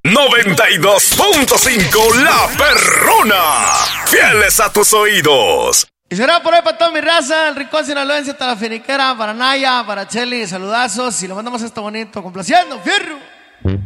92.5 La Perrona. Fieles a tus oídos. Y será por ahí para toda mi raza, el Rincón Sinaloense, hasta la Finiquera, para Naya, para Cheli, saludazos. Y le mandamos esto bonito, complaciendo, fierro.